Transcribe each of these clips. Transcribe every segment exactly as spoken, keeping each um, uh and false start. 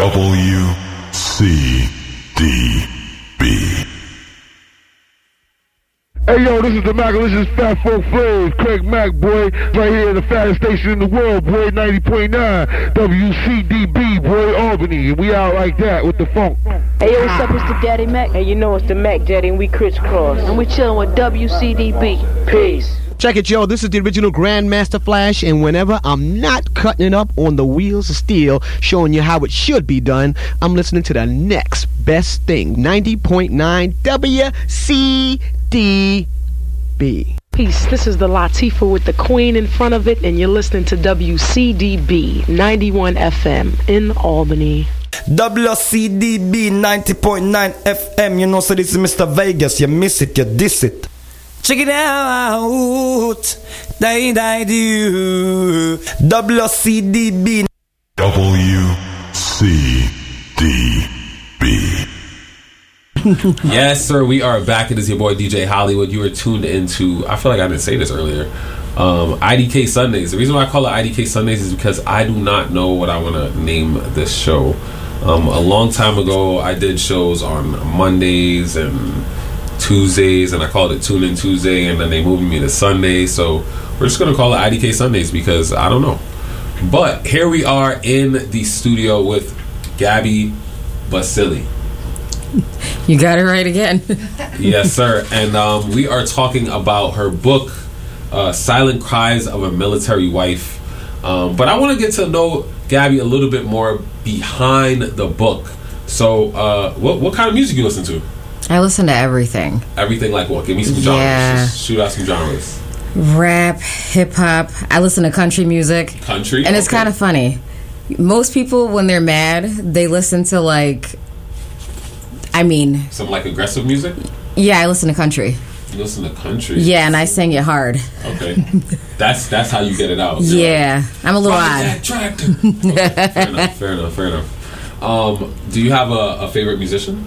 W C D B. Hey yo, this is the Magalicious Fat Folk Flaves, Craig Mack, boy, right here at the fattest station in the world, boy, ninety point nine, W C D B, boy, Albany, and we out like that with the funk. Hey yo, what's up, it's the Daddy Mac, and you know it's the Mac Daddy, and we crisscross, and we chillin' with W C D B. Peace. Check it, yo. This is the original Grandmaster Flash, and whenever I'm not cutting it up on the wheels of steel, showing you how it should be done, I'm listening to the next best thing, ninety point nine W C D B. Peace. This is the Latifah with the Queen in front of it, and you're listening to W C D B ninety-one F M in Albany. W C D B ninety point nine F M. You know, so this is Mister Vegas. You miss it, you diss it. Check it out. Die, die, do. W C D B. W C D B. Yes, sir. We are back. It is your boy D J Hollywood. You are tuned into, I feel like I didn't say this earlier, um, I D K Sundays. The reason why I call it I D K Sundays is because I do not know what I want to name this show. Um, a long time ago, I did shows on Mondays and Tuesdays, and I called it Tune In Tuesday, and then they moved me to Sunday. So we're just going to call it I D K Sundays because I don't know. But here we are in the studio with Gabby Basili. You got it right again. Yes, sir. And um, we are talking about her book, uh, Silent Cries of a Military Wife. Um, but I want to get to know Gabby a little bit more behind the book. So uh, what, what kind of music you listen to? I listen to everything. Everything like what? Give me some genres. Yeah. Just shoot out some genres. Rap, hip-hop. I listen to country music. Country? And it's okay. kind of funny. Most people, when they're mad, they listen to like... I mean... Some like aggressive music? Yeah, I listen to country. You listen to country? Yeah, and I sing it hard. Okay. That's that's how you get it out. Yeah. Like, I'm a little odd. Okay, fair enough, fair enough, fair enough. Um, do you have a, a favorite musician?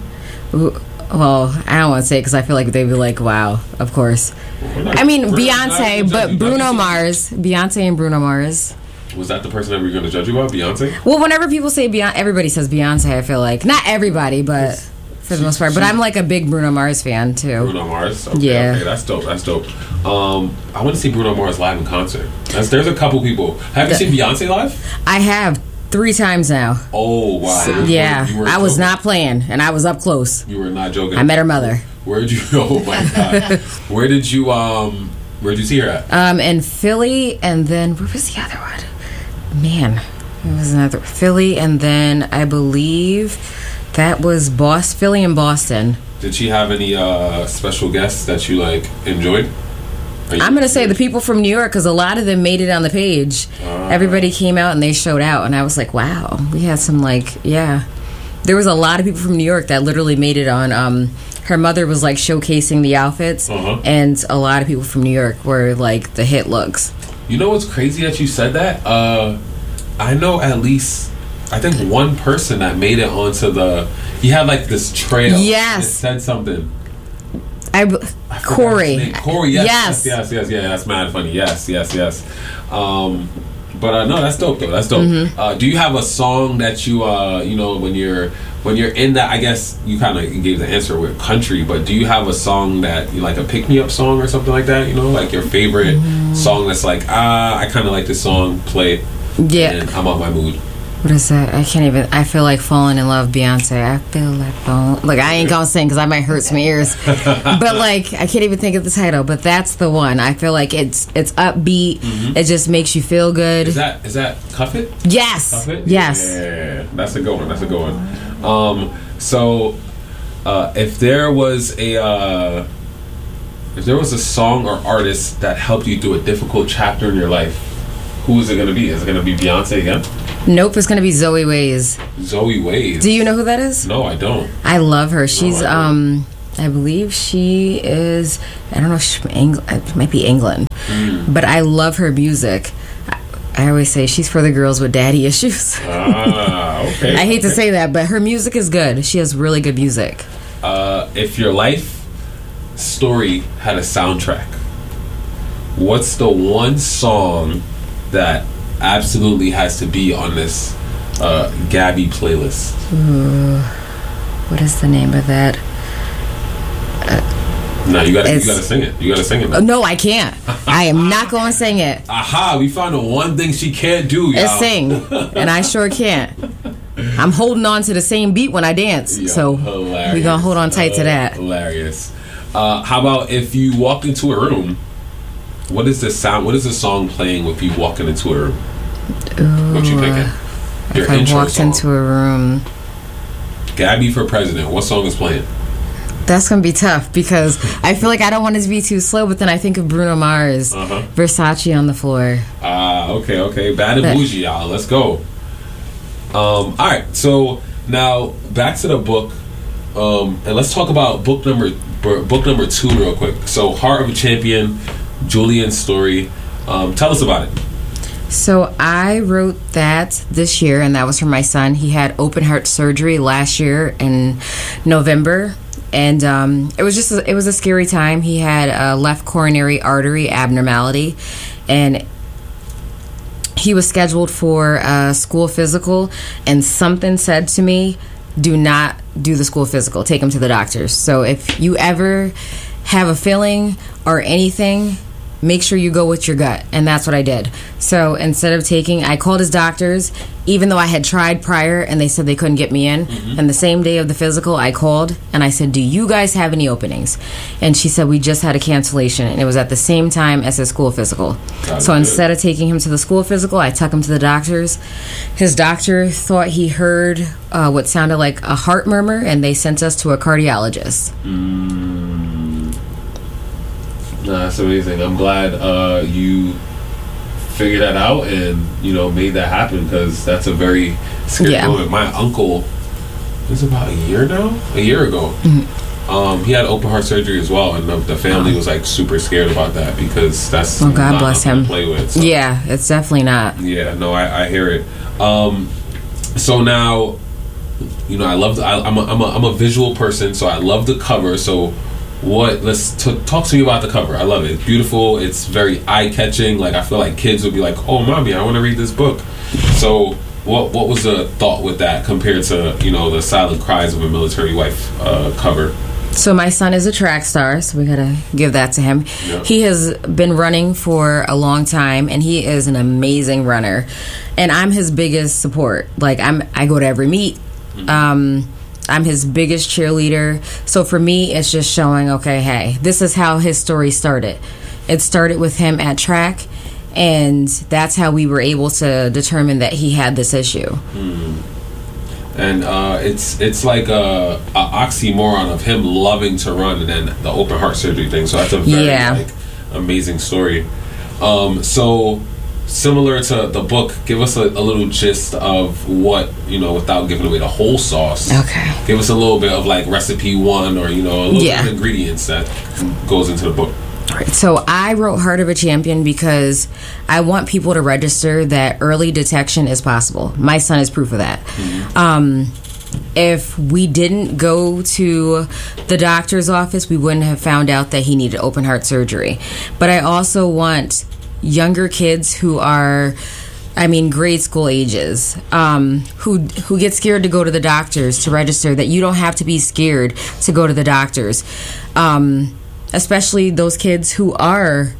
Well, I don't want to say it because I feel like they'd be like, wow, of course. Well, not, I mean, Beyonce, but Bruno Mars. Beyonce and Bruno Mars. Was that the person that we were going to judge you about, Beyonce? Well, whenever people say Beyonce, everybody says Beyonce, I feel like. Not everybody, but for the most part. But I'm like a big Bruno Mars fan, too. Bruno Mars? Okay, yeah. Okay, that's dope, that's dope. Um, I want to see Bruno Mars live in concert. There's, there's a couple people. Have you seen Beyonce live? I have. Three times now. Oh, wow. So, yeah. You were I was joking. Not playing, and I was up close. You were not joking. I met her mother. Where did you, oh my God. Where did you, um, where did you see her at? Um, in Philly, and then, where was the other one? Man, it was another, Philly, and then I believe that was Boston, Philly and Boston. Did she have any uh, special guests that you, like, enjoyed? I'm going to say the people from New York, because a lot of them made it on the page. Uh, Everybody came out and they showed out, and I was like, wow, we had some, like, yeah. There was a lot of people from New York that literally made it on. Um, her mother was, like, showcasing the outfits, uh-huh. and a lot of people from New York were, like, the hit looks. You know what's crazy that you said that? Uh, I know at least, I think one person that made it onto the, he had, like, this trail. Yes. It said something. I, I Corey. Corey, yes, yes, yes, yes, yes, yeah, that's mad funny. Yes, yes, yes. Um, but uh, no, that's dope though. That's dope. Mm-hmm. Uh, do you have a song that you, uh, you know, when you're when you're in that? I guess you kind of gave the answer with country, but do you have a song that you like, a pick me up song or something like that? You know, like your favorite mm-hmm. song that's like, ah, I kind of like this song. Play it. Yeah, and I'm on my mood. What is that? I can't even. I feel like falling in love, Beyonce. I feel like falling. Like I ain't gonna sing because I might hurt some ears. But like I can't even think of the title. But that's the one. I feel like it's it's upbeat. Mm-hmm. It just makes you feel good. Is that is that Cuff It? Yes. Cuff It? Yes. Yeah, that's a good one. That's a good one. Um, so uh, if there was a uh, if there was a song or artist that helped you through a difficult chapter in your life, who is it gonna be? Is it gonna be Beyonce again? Nope, it's gonna be Zoe Ways. Zoe Ways. Do you know who that is? No, I don't. I love her. She's no, I um, I believe she is. I don't know. She's from England. It might be England. Mm. But I love her music. I, I always say she's for the girls with daddy issues. Ah, okay. I hate okay. to say that, but her music is good. She has really good music. Uh, if your life story had a soundtrack, what's the one song that absolutely has to be on this uh, Gabby playlist? Ooh, what is the name of that? No, you gotta, you gotta sing it. You gotta sing it. Now. No, I can't. I am not going to sing it. Aha! We found the one thing she can't do, y'all. Is sing, and I sure can't. I'm holding on to the same beat when I dance, Yo, so hilarious. we're gonna hold on tight uh, to that. Hilarious. Uh, how about if you walk into a room? What is the sound? What is the song playing with you walking into a room? Ooh, What you thinking? Your if I intro walked song. into a room, Gabby for president. What song is playing? that's gonna be tough because I feel like I don't want it to be too slow, but then I think of Bruno Mars, Uh-huh. Versace on the floor. Ah, uh, okay, okay. Bad and But- bougie, y'all. Let's go. Um, all right. So now back to the book, um, and let's talk about book number b- book number two real quick. So, Heart of a Champion, Julian's story. Um, tell us about it. So I wrote that this year, and that was for my son. He had open heart surgery last year in November, and um, it was just a, it was a scary time. He had a left coronary artery abnormality, and he was scheduled for a school physical, and something said to me, do not do the school physical. Take him to the doctors. So if you ever have a feeling or anything, make sure you go with your gut. And that's what I did. So instead of taking, I called his doctors, even though I had tried prior and they said they couldn't get me in. Mm-hmm. And the same day of the physical, I called and I said, do you guys have any openings? And she said, we just had a cancellation. And it was at the same time as his school physical. That's so good. instead of taking him to the school physical, I took him to the doctors. His doctor thought he heard uh, what sounded like a heart murmur, and they sent us to a cardiologist. Mm. Nah, that's amazing. I'm glad uh, you figured that out and you know made that happen because that's a very scary Yeah. moment. My uncle, it was about a year now, a year ago. Mm-hmm. Um, he had open heart surgery as well, and the, the family was like super scared about that because that's Oh, God not bless nothing him. to play with. So. Yeah, it's definitely not. Yeah, no, I, I hear it. Um, so now, you know, I love. The, I, I'm a, I'm a I'm a visual person, so I love the cover. So. What? Let's t- talk to me about the cover. I love it. It's beautiful. It's very eye-catching. Like I feel like kids would be like, "Oh, mommy, I want to read this book." So, what what was the thought with that compared to you know the silent cries of a military wife uh, cover? So my son is a track star, so we gotta give that to him. Yeah. He has been running for a long time, and he is an amazing runner. And I'm his biggest support. Like I'm, I go to every meet. Mm-hmm. Um, I'm his biggest cheerleader. So for me, it's just showing, okay, hey, this is how his story started. It started with him at track, and that's how we were able to determine that he had this issue. Mm. And uh, it's it's like a, a oxymoron of him loving to run and then the open heart surgery thing. So that's a very Yeah. like amazing story. Um, so similar to the book, give us a, a little gist of what you know without giving away the whole sauce. Okay. Give us a little bit of like recipe one or you know a little Yeah. bit of ingredients that goes into the book. So I wrote Heart of a Champion because I want people to register that early detection is possible. My son is proof of that. Mm-hmm. Um, if we didn't go to the doctor's office, we wouldn't have found out that he needed open heart surgery. But I also want younger kids who are, I mean, grade school ages, um, who who get scared to go to the doctors to register, that you don't have to be scared to go to the doctors. Um, especially those kids who are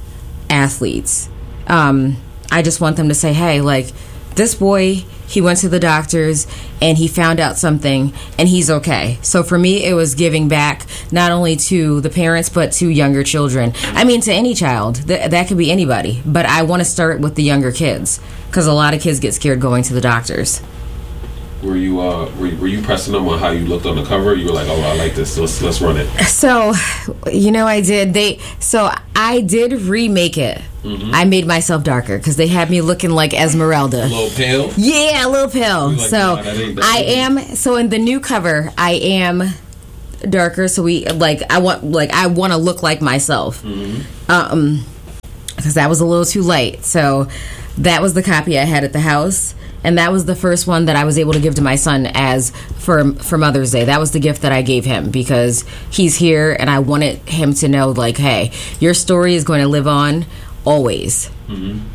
athletes. Um, I just want them to say, hey, like, this boy, he went to the doctors and he found out something and he's okay. So for me, it was giving back not only to the parents, but to younger children. I mean, to any child. Th- that could be anybody. But I want to start with the younger kids because a lot of kids get scared going to the doctors. Were you uh were, were you pressing them on how you looked on the cover? You were like, oh, I like this. Let's let's run it. So, you know, I did. They so I did remake it. Mm-hmm. I made myself darker because they had me looking like Esmeralda. A little pale. Yeah, a little pale. Like, so nah, that ain't- that I ain't- am. So in the new cover, I am darker. So we like I want like I want to look like myself. Mm-hmm. Um, because that was a little too light. So that was the copy I had at the house. And that was the first one that I was able to give to my son as for for Mother's Day. That was the gift that I gave him because he's here and I wanted him to know, like, hey, your story is going to live on always. Mm-hmm.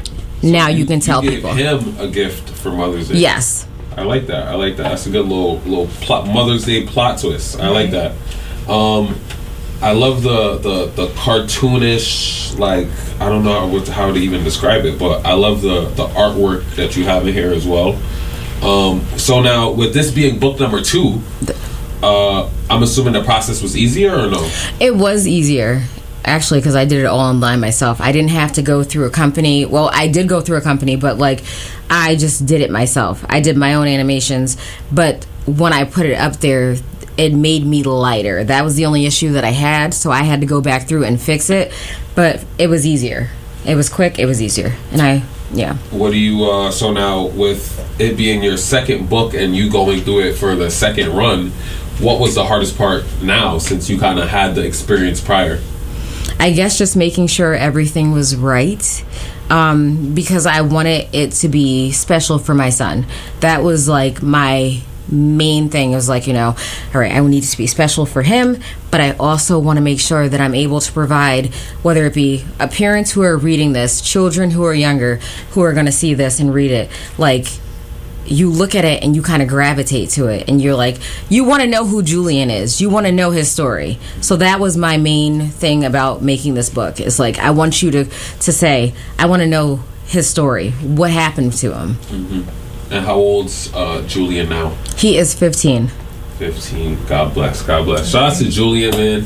now you, you can tell you gave people. him a gift for Mother's Day. Yes. I like that. I like that. That's a good little little plot, Mother's Day plot twist. I like that. Um, I love the, the the cartoonish, like, I don't know what, how to even describe it, but I love the the artwork that you have in here as well. Um, so now, with this being book number two, uh, I'm assuming the process was easier or no? It was easier. Actually, because I did it all online myself. I didn't have to go through a company. Well, I did go through a company, but like I just did it myself. I did my own animations, but when I put it up there, it made me lighter. That was the only issue that I had, so I had to go back through and fix it. But it was easier. It was quick. It was easier, and I yeah. What do you? Uh, so now, with it being your second book and you going through it for the second run, what was the hardest part now, since you kind of had the experience prior? I guess just making sure everything was right, um, because I wanted it to be special for my son. That was like my main thing. It was like, you know, all right, I need it to be special for him, but I also want to make sure that I'm able to provide, whether it be a parents who are reading this, children who are younger, who are going to see this and read it, like, you look at it and you kind of gravitate to it, and you're like, you want to know who Julian is, you want to know his story. So that was my main thing about making this book. It's like, I want you to to say, I want to know his story, what happened to him. Mm-hmm. And how old's uh, Julian now? He is fifteen. fifteen. God bless, God bless. Shout out to Julian, man.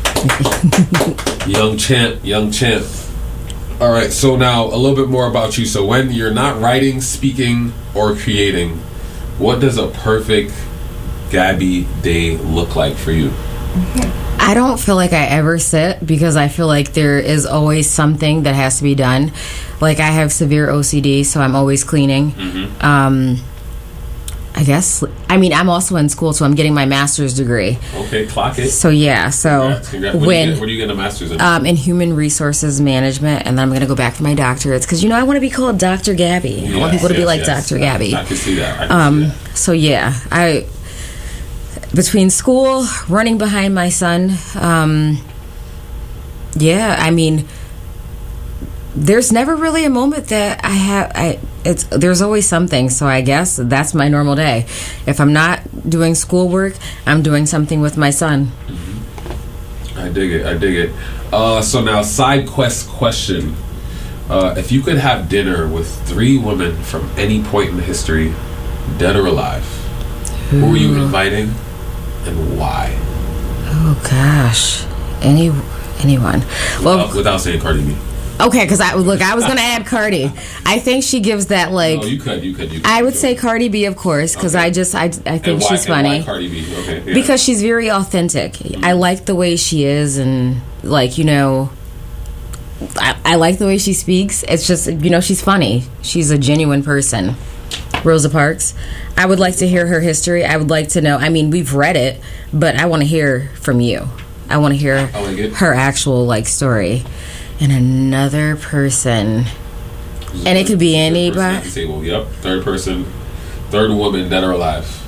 Young champ, young champ. All right, so now a little bit more about you. So when you're not writing, speaking, or creating, what does a perfect Gabby day look like for you? I don't feel like I ever sit, because I feel like there is always something that has to be done. Like, I have severe O C D, so I'm always cleaning. Mm-hmm. Um, I guess, I mean, I'm also in school, so I'm getting my master's degree. Okay, clock it. So, yeah, so Congrats, congrats. What when... Do you get, what do you get a master's in? Um, in human resources management, and then I'm going to go back for my doctorates, because, you know, I want to be called Doctor Gabby. Yes, I want people to yes, be like yes. Doctor Gabby. I can see that. I can um, see that. So, yeah, I... Between school, running behind my son, um, yeah, I mean, there's never really a moment that I have. I it's there's always something. So I guess that's my normal day. If I'm not doing schoolwork, I'm doing something with my son. Mm-hmm. I dig it. I dig it. Uh, so now, side quest question: uh, if you could have dinner with three women from any point in history, dead or alive, Ooh. Who are you inviting? And why? Oh gosh, any anyone? Well, without, without saying Cardi B. Okay, because I look, I was gonna add Cardi. I think she gives that like. Oh, you could, you could, you could. I would say Cardi B, of course, because okay. I just I I think and why, she's funny. And why Cardi B? Okay, yeah. Because she's very authentic. Mm-hmm. I like the way she is, and like you know. I, I like the way she speaks. It's just, you know, she's funny. She's a genuine person. Rosa Parks. I would like to hear her history. I would like to know. I mean, we've read it, but I want to hear from you. I want to hear like her actual like story. And another person, and it could be anybody. Table. Yep, third person, third woman, dead or alive.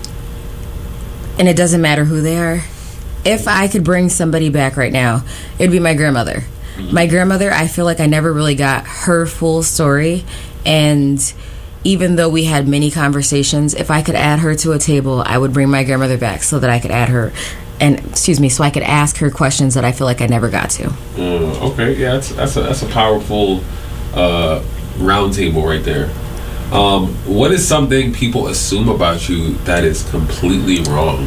And it doesn't matter who they are. If I could bring somebody back right now, it'd be my grandmother. Mm-hmm. My grandmother, I feel like I never really got her full story, and even though we had many conversations, if I could add her to a table, I would bring my grandmother back so that I could add her, and excuse me, so I could ask her questions that I feel like I never got to. Uh, okay, yeah, that's that's a that's a powerful uh, round table right there. Um, what is something people assume about you that is completely wrong?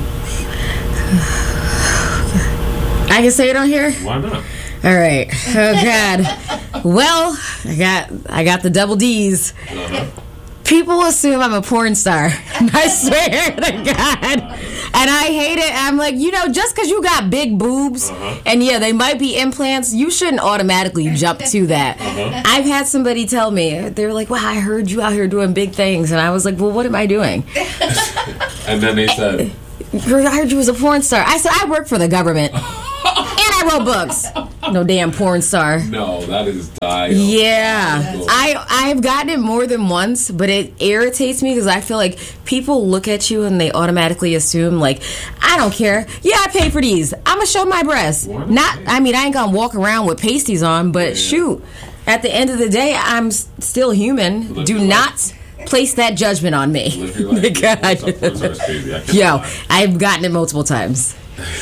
I can say it on here? Why not? All right. Oh God. Well, I got I got the double D's. Uh-huh. People assume I'm a porn star. I swear to God. And I hate it. I'm like, you know, just because you got big boobs, uh-huh. and yeah, they might be implants, you shouldn't automatically jump to that. Uh-huh. I've had somebody tell me, they were like, wow, I heard you out here doing big things. And I was like, well, what am I doing? And then they said, I heard you was a porn star. I said, I work for the government. And I wrote books. No damn porn star. No, that is dial. Yeah. I, I've gotten it more than once, but it irritates me because I feel like people look at you and they automatically assume, like, I don't care. Yeah, I paid for these. I'm going to show my breasts. Not, I mean, I ain't going to walk around with pasties on, but yeah. shoot. At the end of the day, I'm s- still human. Live Do your not life. place that judgment on me. Live your life. God. What's up, what's up, it's crazy. I can't Yo, lie. I've gotten it multiple times.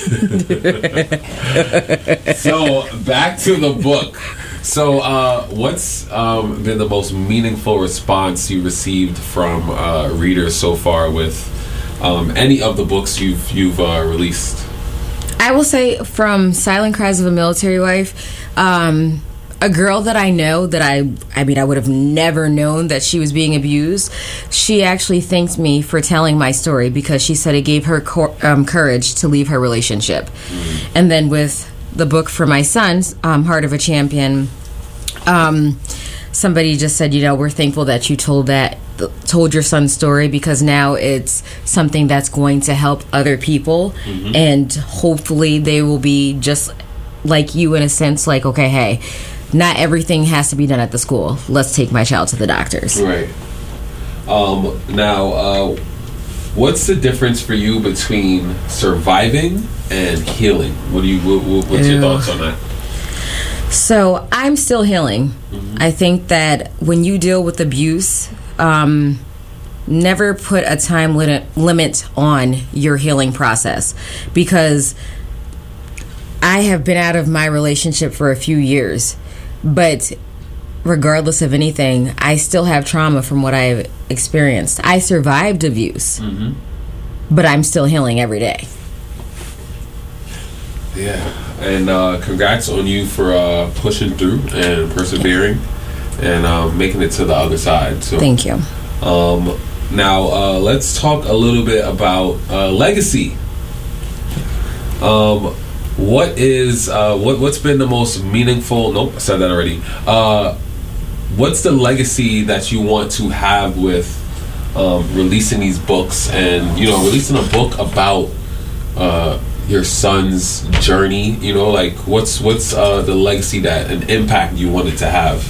So back to the book. So uh, what's um, been the most meaningful response you received from uh, readers so far with um, any of the books you've you've uh, released? I will say from Silent Cries of a Military Wife, um, a girl that I know that I, I mean, I would have never known that she was being abused. She actually thanked me for telling my story because she said it gave her cor- um, courage to leave her relationship. Mm. And then with the book for my son, um, Heart of a Champion, um, somebody just said, you know, we're thankful that you told that, told your son's story because now it's something that's going to help other people, mm-hmm. and hopefully they will be just like you in a sense, like, okay, hey, not everything has to be done at the school. Let's take my child to the doctors. Right. Um, now, uh, what's the difference for you between surviving and healing? What do you? What, what's your Ew. thoughts on that? So I'm still healing. Mm-hmm. I think that when you deal with abuse, um, never put a time limit limit on your healing process, because I have been out of my relationship for a few years, but regardless of anything, I still have trauma from what I've experienced. I survived abuse, mm-hmm. but I'm still healing every day. Yeah, and uh, congrats on you for uh, pushing through and persevering and um, making it to the other side. So, thank you. Um, now, uh, let's talk a little bit about uh, legacy. Um, what is uh, what what's been the most meaningful? Nope, I said that already. Uh, what's the legacy that you want to have with um, releasing these books and, you know, releasing a book about uh, your son's journey? You know, like what's what's uh, the legacy that an impact you wanted to have?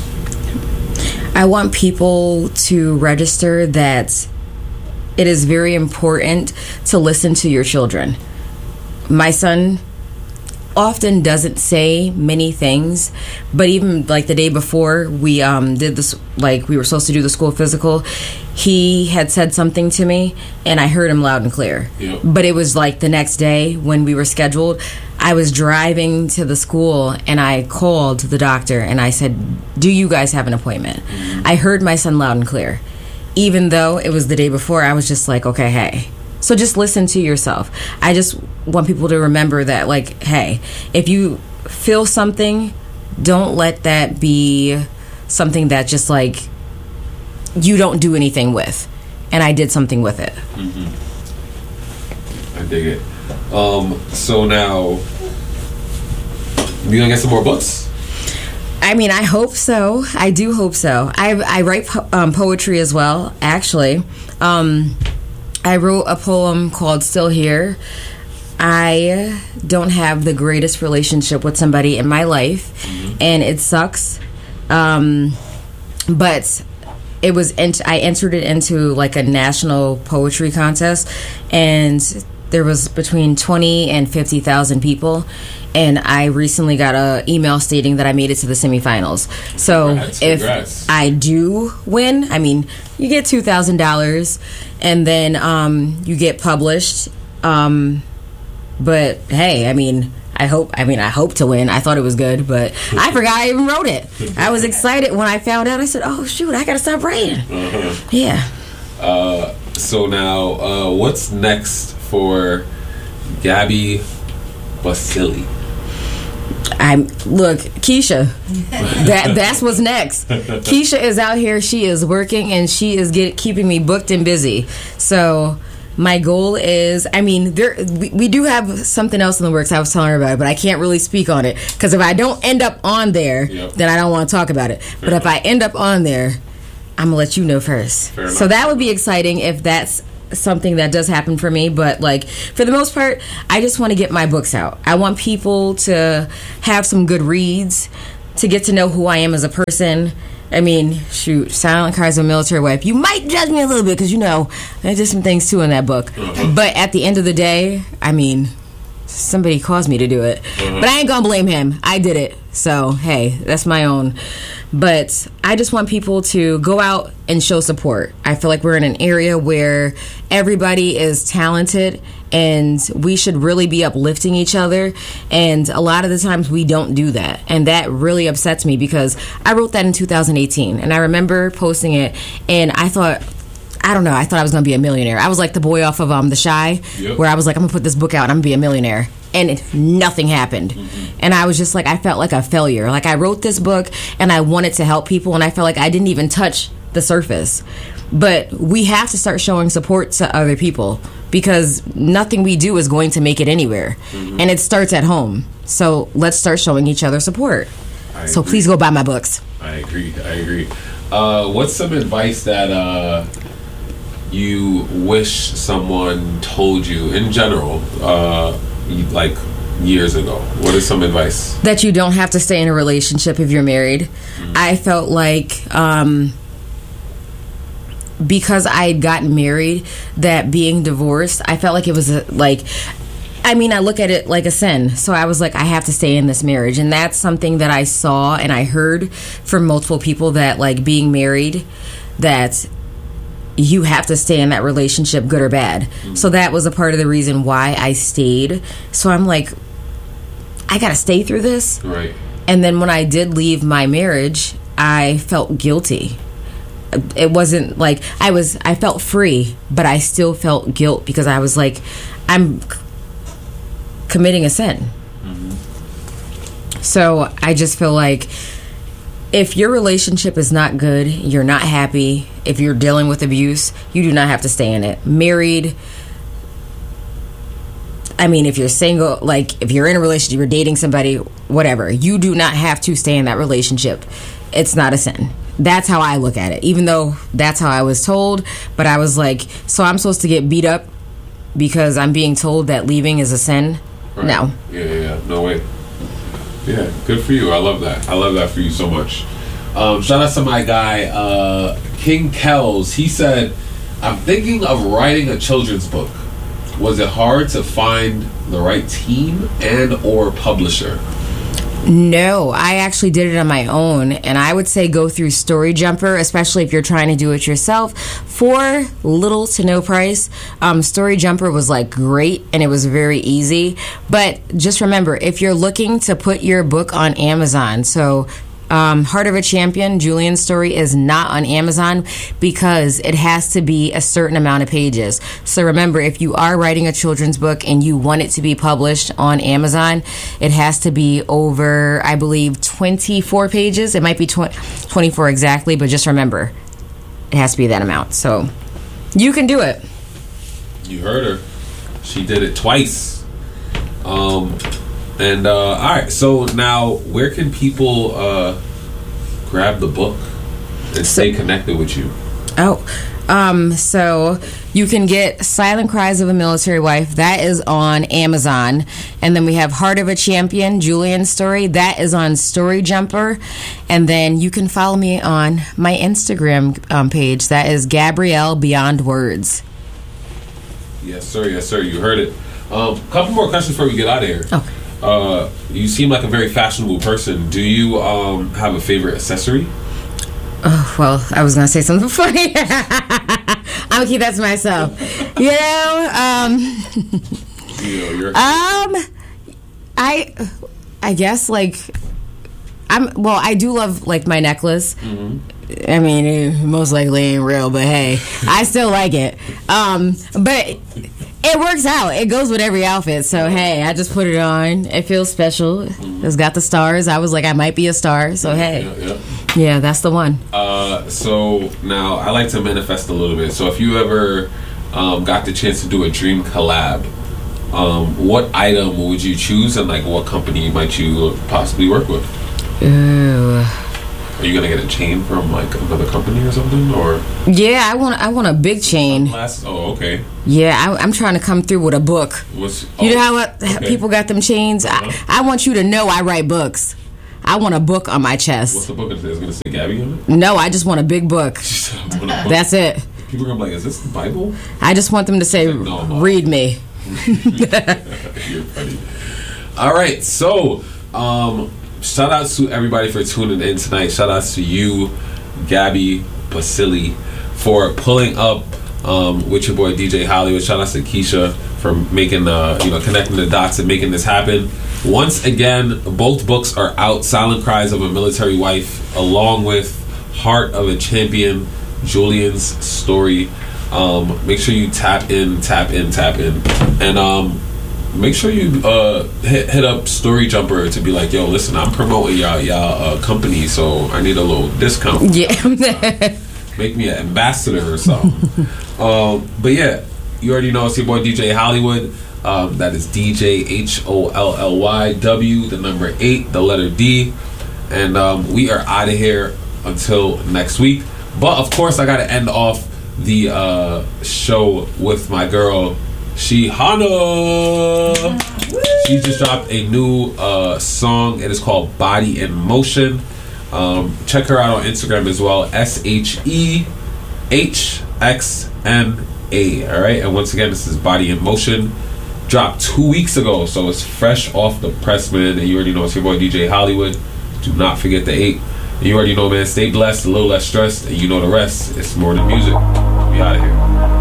I want people to register that it is very important to listen to your children. My son often doesn't say many things, but even like the day before we um, did this, like we were supposed to do the school physical, he had said something to me and I heard him loud and clear. Yep. But it was like the next day when we were scheduled, I was driving to the school and I called the doctor and I said, do you guys have an appointment? Mm-hmm. I heard my son loud and clear. Even though it was the day before, I was just like, okay, hey. So just listen to yourself. I just want people to remember that, like, hey, if you feel something, don't let that be something that just, like, you don't do anything with. And I did something with it. Mm-hmm. I dig it. Um, so now, you gonna get some more books? I mean, I hope so. I do hope so. I I write po- um, poetry as well, actually. Um, I wrote a poem called Still Here. I don't have the greatest relationship with somebody in my life, mm-hmm. and it sucks. Um, but it was ent- I entered it into like a national poetry contest, and there was between twenty and fifty thousand people. And I recently got an email stating that I made it to the semifinals. So congrats, if congrats. I do win, I mean, you get two thousand dollars, and then um, you get published. Um, but hey, I mean, I hope. I mean, I hope to win. I thought it was good, but I forgot I even wrote it. I was excited when I found out. I said, "Oh shoot, I gotta stop writing." Uh-huh. Yeah. Uh, so now, uh, what's next for Gabby Basili? I'm look, Keisha. That that's what's next. Keisha is out here. She is working and she is get, keeping me booked and busy. So my goal is, I mean, there we, we do have something else in the works. I was telling her about it, but I can't really speak on it because if I don't end up on there, yep. then I don't want to talk about it. Fair but enough. If I end up on there, I'm gonna let you know first. Fair so enough. That would be exciting if that's something that does happen for me, but like for the most part, I just want to get my books out. I want people to have some good reads, to get to know who I am as a person. I mean, shoot, Silent Cries of a Military Wife. You might judge me a little bit because, you know, I did some things too in that book. Uh-huh. But at the end of the day, I mean, somebody caused me to do it. Uh-huh. But I ain't gonna blame him. I did it. So, hey, that's my own But I just want people to go out and show support. I feel like we're in an area where everybody is talented and we should really be uplifting each other. And a lot of the times we don't do that. And that really upsets me because I wrote that in two thousand eighteen. And I remember posting it and I thought, I don't know, I thought I was going to be a millionaire. I was like the boy off of um, The Chi, yep. where I was like, I'm going to put this book out and I'm going to be a millionaire. And it, nothing happened. Mm-hmm. And I was just like, I felt like a failure. Like, I wrote this book and I wanted to help people, and I felt like I didn't even touch the surface. But we have to start showing support to other people because nothing we do is going to make it anywhere. Mm-hmm. And it starts at home. So let's start showing each other support. I so agree. Please go buy my books. I agree. I agree. Uh, what's some advice that... Uh you wish someone told you in general, uh, like years ago? What is some advice? That you don't have to stay in a relationship if you're married. Mm-hmm. I felt like um, because I had gotten married, that being divorced, I felt like it was a, like, I mean, I look at it like a sin. So I was like, I have to stay in this marriage. And that's something that I saw and I heard from multiple people, that like being married, that you have to stay in that relationship, good or bad. Mm-hmm. So that was a part of the reason why I stayed. So I'm like, I gotta stay through this. Right. And then when I did leave my marriage, I felt guilty. It wasn't like I was, I felt free, but I still felt guilt because I was like, I'm c- committing a sin. Mm-hmm. So I just feel like if your relationship is not good, you're not happy, if you're dealing with abuse, you do not have to stay in it. Married, I mean, if you're single, like if you're in a relationship, you're dating somebody, whatever, you do not have to stay in that relationship. It's not a sin. That's how I look at it, even though that's how I was told. But I was like, so I'm supposed to get beat up because I'm being told that leaving is a sin? Right. No. Yeah, yeah, yeah. No way. Yeah, good for you. I love that. I love that for you so much. Um, shout out to my guy, uh, King Kells. He said, I'm thinking of writing a children's book. Was it hard to find the right team and or publisher? No, I actually did it on my own, and I would say go through Story Jumper, especially if you're trying to do it yourself, for little to no price. Um, Story Jumper was like great, and it was very easy. But just remember, if you're looking to put your book on Amazon, so Um, Heart of a Champion, Julian's story, is not on Amazon because it has to be a certain amount of pages. So remember, if you are writing a children's book and you want it to be published on Amazon, it has to be over, I believe, twenty-four pages. It might be twenty, twenty-four exactly, but just remember, it has to be that amount. So you can do it. You heard her. She did it twice. Um... And, uh, all right, so now where can people uh, grab the book and stay so, connected with you? Oh, um, so you can get Silent Cries of a Military Wife. That is on Amazon. And then we have Heart of a Champion, Julian's story. That is on Story Jumper. And then you can follow me on my Instagram um, page. That is Gabrielle Beyond Words. Yes, sir. Yes, sir. You heard it. A um, couple more questions before we get out of here. Okay. Uh, you seem like a very fashionable person. Do you um, have a favorite accessory? Oh, well, I was going to say something funny. I'm going to keep that to myself. You know, um... you know, you're... Um, I... I guess, like... I'm... Well, I do love, like, my necklace. Mm-hmm. I mean, it most likely ain't real, but hey, I still like it. Um, but... It works out. It goes with every outfit. So, hey, I just put it on. It feels special. Mm-hmm. It's got the stars. I was like, I might be a star. So, hey. Yeah, yeah. Yeah, that's the one. Uh, so, now, I like to manifest a little bit. So, if you ever um, got the chance to do a dream collab, um, what item would you choose? And, like, what company might you possibly work with? Ooh. Are you gonna get a chain from like another company or something, or? Yeah, I want I want a big chain. Sunglasses? Oh, okay. Yeah, I, I'm trying to come through with a book. What's, oh, you know how okay. people got them chains? Uh-huh. I, I want you to know I write books. I want a book on my chest. What's the book? Is it gonna say Gabby on it? No, I just want a big book. a book. That's it. People are gonna be like, "Is this the Bible?" I just want them to say, like, no, no. "Read me." You're funny. All right, so. Um, shout out to everybody for tuning in tonight. Shout out to you, Gabby Basili, for pulling up um, with your boy D J Hollywood. Shout out to Keisha for making, uh, you know, connecting the dots and making this happen. Once again, both books are out. Silent Cries of a Military Wife, along with Heart of a Champion, Julian's story. Um, make sure you tap in, tap in, tap in, and um, make sure you uh, hit, hit up Story Jumper to be like, yo, listen, I'm promoting y'all y'all uh, company, so I need a little discount. Yeah. Make me an ambassador or something. um, but yeah, you already know it's your boy D J Hollywood. Um, that is D J H O L L Y W, the number eight, the letter D, and um, we are out of here until next week. But of course, I got to end off the uh, show with my girl Shihana. She just dropped a new uh, song. It is called Body in Motion. Um, check her out on Instagram as well. S H E H X N A. Alright, and once again, this is Body in Motion. Dropped two weeks ago, so it's fresh off the press, man. And you already know it's your boy D J Hollywood. Do not forget the eight. And you already know, man, stay blessed, a little less stressed, and you know the rest. It's more than music. We out of here.